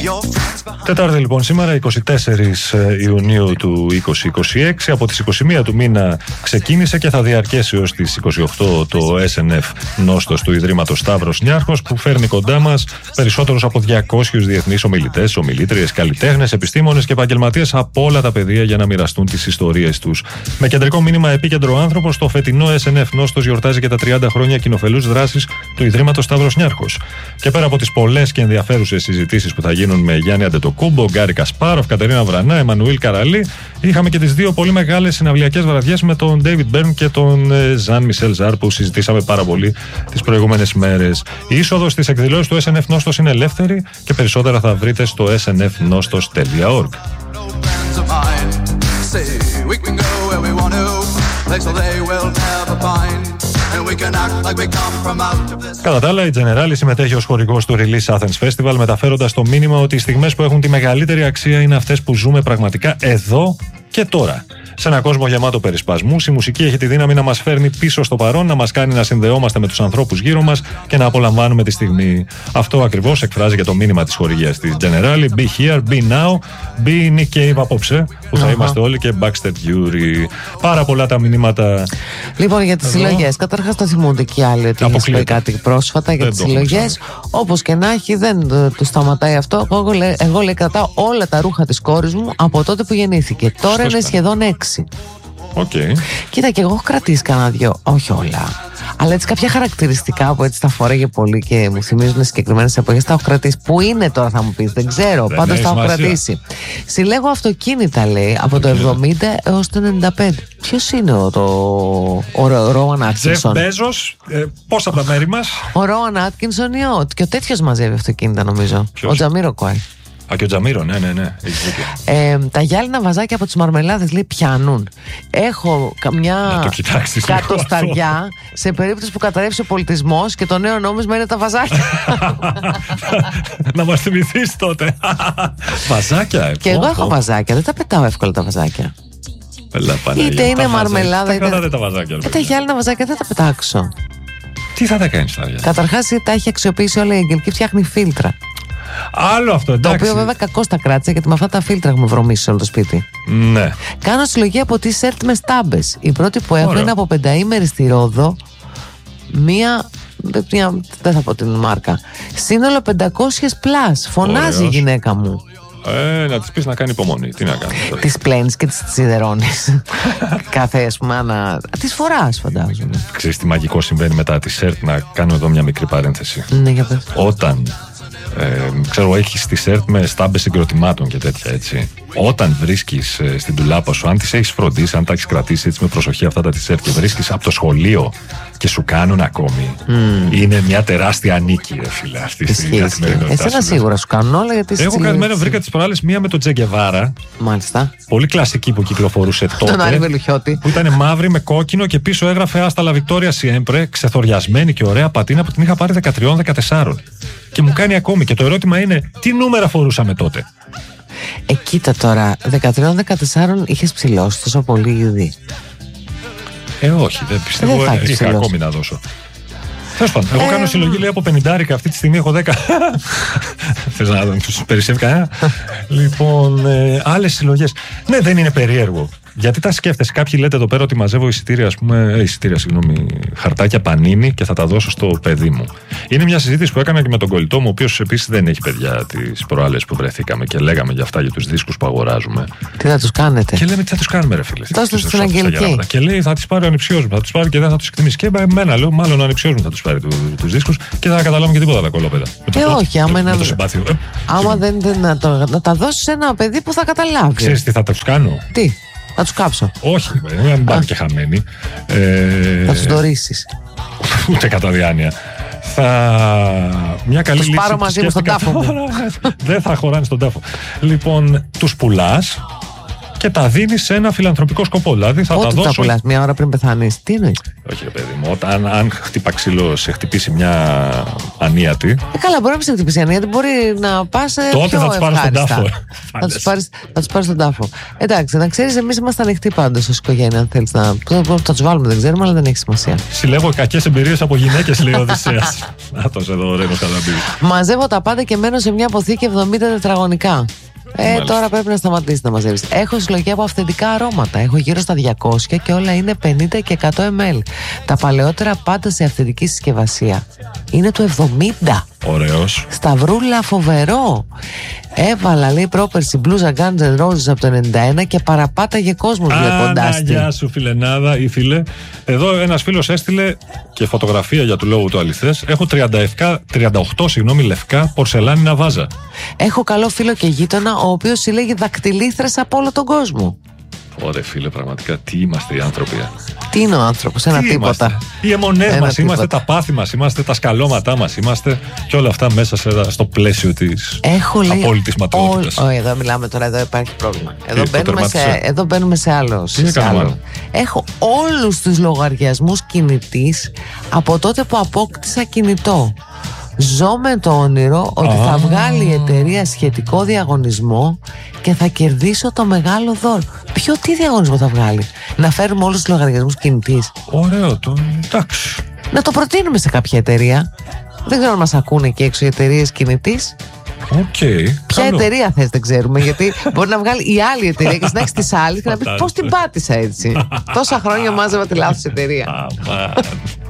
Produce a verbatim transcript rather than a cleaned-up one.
Τετάρτη λοιπόν σήμερα, εικοστή τέταρτη Ιουνίου του είκοσι είκοσι έξι. Από τις είκοσι μία του μήνα ξεκίνησε και θα διαρκέσει ως τις είκοσι οκτώ το ες εν εφ Νόστος του Ιδρύματος Σταύρος Νιάρχος, που φέρνει κοντά μας περισσότερους από διακόσιους διεθνείς ομιλητές, ομιλήτριες, καλλιτέχνες, επιστήμονες και επαγγελματίες από όλα τα πεδία για να μοιραστούν τις ιστορίες τους. Με κεντρικό μήνυμα επίκεντρο άνθρωπος, το φετινό ες εν εφ Νόστος γιορτάζει και τα τριάντα χρόνια κοινοφελούς δράσης του Ιδρύματος Σταύρος Νιάρχος. Και πέρα από τις πολλές και ενδιαφέρουσες συζητήσεις που θα γίνουν με Γιάννη Αντετοκούμπο, Γκάρι Κασπάροφ, Κατερίνα Βρανά, Εμμανουήλ Καραλή, είχαμε και τις δύο πολύ μεγάλες συναυλιακές βραδιές με τον Ντέιβιντ Μπέρν και τον Ζαν Μισελ Ζαρ που συζητήσαμε πάρα πολύ τις προηγούμενες μέρες. Η είσοδος στις εκδηλώσεις του ες εν εφ Νόστος είναι ελεύθερη και περισσότερα θα βρείτε στο ες εν εφ νόστος τελεία org. Κατά τα άλλα, η Generali συμμετέχει ως χορηγός του Release Athens Festival, μεταφέροντας το μήνυμα ότι οι στιγμές που έχουν τη μεγαλύτερη αξία είναι αυτές που ζούμε πραγματικά εδώ και τώρα. Σε έναν κόσμο γεμάτο περισπασμούς, η μουσική έχει τη δύναμη να μας φέρνει πίσω στο παρόν, να μας κάνει να συνδεόμαστε με τους ανθρώπους γύρω μας και να απολαμβάνουμε τη στιγμή. Αυτό ακριβώς εκφράζει και το μήνυμα της χορηγίας της Generali. Be here, be now, be Nick Cave απόψε, που θα uh-huh. είμαστε όλοι, και Baxter Dury. Πάρα πολλά τα μηνύματα. Λοιπόν, για τις συλλογές. Καταρχάς, το θυμούνται και οι άλλοι ότι έχει πει κάτι πρόσφατα για τις συλλογές. Όπως και να έχει, δεν το σταματάει αυτό. Εγώ, εγώ, εγώ λέει, κρατάω όλα τα ρούχα της κόρης μου από τότε που γεννήθηκε. Τώρα είναι σχεδόν έξι. Okay. Κοίτα, και εγώ έχω κρατήσει κανένα δυο, όχι όλα, αλλά έτσι κάποια χαρακτηριστικά που έτσι τα φοράγε πολύ και μου θυμίζουν συγκεκριμένες εποχές, τα έχω κρατήσει. Πού είναι τώρα, θα μου πεις, δεν ξέρω. Δεν πάντως τα έχω κρατήσει. Συλλέγω αυτοκίνητα, λέει, από το εβδομήντα έως το ενενήντα πέντε. Ποιος είναι ο, το, ο Ρόαν Άτκινσον? Τζεφ Μπέζος, ε, πώς από τα μέρη μας. Ο Ρόαν Άτκινσον ή ο, και ο τέτοιος μαζεύει αυτοκίνητα, νομίζω. Ποιος? Ο Τζαμίροκουάι. Α, και ο Τζαμίρο, ναι, ναι, ναι. Ε, τα γυάλινα βαζάκια από τις μαρμελάδες, λέει, πιάνουν. Έχω καμιά κατοσταριά σε περίπτωση που καταρρεύσει ο πολιτισμός και το νέο νόμισμα είναι τα βαζάκια. Να μας θυμηθείς τότε. Βαζάκια, και εγώ έχω βαζάκια, δεν τα πετάω εύκολα τα βαζάκια. Είτε είναι μαρμελάδα, είτε. Τα γυάλινα βαζάκια δεν τα πετάξω. Τι θα τα κάνεις τα γυάλινα? Καταρχάς, τα έχει αξιοποιήσει όλα η Αγγελική, φτιάχνει φίλτρα. Άλλο αυτό, εντάξει. Το οποίο βέβαια κακώς τα κράτησε, γιατί με αυτά τα φίλτρα έχουμε βρωμίσει σε όλο το σπίτι. Ναι. Κάνω συλλογή από t-shirt με στάμπες. Η πρώτη που έχω είναι από πενταήμερη στη Ρόδο. Μία, μία. Δεν θα πω την μάρκα. Σύνολο πεντακόσιες πλάς. Φωνάζει Ωραίος. Η γυναίκα μου. Ε, να της πεις να κάνει υπομονή. Τι να κάνει. Τις πλένεις και τις σιδερώνεις. Κάθε, ας πούμε, ανα... τις φοράς, φαντάζομαι. Ξέρεις τι μαγικό συμβαίνει μετά τη t-shirt? Να κάνω εδώ μια μικρή παρένθεση. Ναι, για πες. Όταν Ε, ξέρω, έχεις τη σερτ με στάμπες συγκροτημάτων και τέτοια, έτσι. Όταν βρίσκεις ε, στην τουλάπα σου, αν τις έχεις φροντίσει, αν τα έχεις κρατήσει έτσι με προσοχή αυτά τα t-shirt και βρίσκεις από το σχολείο και σου κάνουν ακόμη, mm. είναι μια τεράστια νίκη, ρε φίλε, αυτή στην καθημερινότητα. Εσένα σίγουρα σου κάνουν όλα, γιατί εγώ καθημερινά βρήκα τις προάλλες μία με τον Τζε Γκεβάρα. Μάλιστα. Πολύ κλασική που κυκλοφορούσε τότε. Τον Άρη Βελουχιώτη. Που ήταν μαύρη με κόκκινο και πίσω έγραφε Άστα λα Βικτόρια Σιέμπρε, ξεθοριασμένη και ωραία πατίνα που την είχα πάρει δεκατρία δεκατέσσερα. Και μου κάνει ακόμη. Και το ερώτημα είναι, τι νούμερα φορούσαμε τότε? Ε, κοίτα τώρα, δεκατρία δεκατέσσερα είχες ψηλώσει τόσο πολύ ήδη? Ε, όχι, δεν πιστεύω. Δεν είχα ακόμη να δώσω. Τέλος πάντων, εγώ ε, κάνω συλλογή, λέει, από πενηντάρικα. Αυτή τη στιγμή έχω δέκα. Θες να τους περισσεύει κανένα? Λοιπόν, ε, άλλες συλλογές. Ναι, δεν είναι περίεργο. Γιατί τα σκέφτεσαι? Κάποιοι λέτε εδώ πέρα ότι μαζεύω εισιτήρια, ας πούμε, ε, εισιτήρια, συγγνώμη, χαρτάκια πανίνι και θα τα δώσω στο παιδί μου. Είναι μια συζήτηση που έκανα και με τον κολλητό μου, ο οποίος επίσης δεν έχει παιδιά, τις προάλλες που βρεθήκαμε και λέγαμε για αυτά, για τους δίσκους που αγοράζουμε. Τι θα τους κάνετε? Και λέμε, τι θα τους κάνουμε, ρε φίλε. Δώστε τους στην Αγγελική. Και λέει, θα τις πάρει ο ανιψιός μου, θα τους πάρει και δεν θα τους εκτιμήσει. Και εμένα, λέω, μάλλον ο ανιψιός μου θα τους πάρει τους δίσκους και δεν θα καταλάβουν και τίποτα τα κολόπεδα. Ε, όχι, άμα είναι. Άμα δεν να τα δώσεις σε ένα παιδί που θα καταλάβει. Ξέρεις τι θα τους κάνω? Τι? Θα τους κάψω. Όχι, δεν μην πάνε και χαμένοι. Ε, θα τους δωρήσεις. Ούτε κατά διάνοια. Θα... Μια καλή τους λύση. Τους πάρω μαζί μου στον τάφο μου. Δεν θα χωράνε στον τάφο. Λοιπόν, τους πουλάς, και τα δίνεις σε ένα φιλανθρωπικό σκοπό. Δηλαδή θα Πότε τα δώσω. τα πουλάς, μια ώρα πριν πεθάνεις? Τι εννοείς? Όχι, ρε παιδί μου, όταν αν χτυπά ξύλο, σε χτυπήσει μια ανίατη. Ε, καλά, μπορεί να μην σε χτυπήσει η ανίατη, μπορεί να πας. Τότε πιο θα τους πάρω στον τάφο. Θα τους πάρεις, θα τους πάρεις στον τάφο. Εντάξει, να ξέρεις, εμείς είμαστε ανοιχτοί πάντως ως οικογένεια. Αν θέλεις να. Θα τους βάλουμε, δεν ξέρουμε, αλλά δεν έχει σημασία. Συλλέγω κακές εμπειρίες από γυναίκες, λέει ο Οδυσσέας. Νάτος εδώ ο Ρένος Καλαμπίδης. Μαζεύω τα πάντα και μένω σε μια αποθήκη εβδομήντα τετραγωνικά. Ε, Μάλιστα. Τώρα πρέπει να σταματήσει να μαζεύεις. Έχω συλλογή από αυθεντικά αρώματα. Έχω γύρω στα διακόσια και όλα είναι πενήντα και εκατό μιλιλίτρα. Τα παλαιότερα πάντα σε αυθεντική συσκευασία. Είναι του εβδομήντα. Ωραίος. Σταυρούλα, φοβερό. Έβαλα, λέει, πρόπερση μπλούζα Guns N' Roses από το ενενήντα ένα και παραπάταγε κόσμος βλέποντάς τη. Γεια σου, φιλενάδα ή φίλε. Εδώ ένας φίλος έστειλε και φωτογραφία για του λόγου του αληθές. Έχω τριάντα οκτώ συγγνώμη, λευκά πορσελάνινα βάζα. Έχω καλό φίλο και γείτονα, ο οποίος συλλέγει δακτυλίθρες από όλο τον κόσμο. Ωραία, φίλε, πραγματικά τι είμαστε οι άνθρωποι. Τι είναι ο άνθρωπος, ένα τι τίποτα. Είμαστε. Οι αιμονές μας, είμαστε τα πάθη μας, είμαστε τα σκαλώματά μας, είμαστε και όλα αυτά μέσα σε, στο πλαίσιο της απόλυτης ματαιότητας. Όχι, εδώ μιλάμε τώρα, εδώ υπάρχει πρόβλημα. Εδώ, μπαίνουμε σε, εδώ μπαίνουμε σε άλλο. Σε άλλο. Έχω όλους τους λογαριασμούς κινητής από τότε που απόκτησα κινητό. Ζω με το όνειρο ότι ah. θα βγάλει η εταιρεία σχετικό διαγωνισμό και θα κερδίσω το μεγάλο δώρο. Ποιο τι διαγωνισμό θα βγάλει? Να φέρουμε όλους τους λογαριασμούς κινητής. Ωραίο το, εντάξει. Να το προτείνουμε σε κάποια εταιρεία. Δεν ξέρω αν μας ακούνε εκεί έξω οι εταιρείες κινητής. Okay, ποια καλό. εταιρεία θες, δεν ξέρουμε. Γιατί μπορεί να βγάλει η άλλη εταιρεία και να έχει τη άλλη και να πει πώς την πάτησα έτσι. Τόσα χρόνια μάζευα τη λάθος εταιρεία.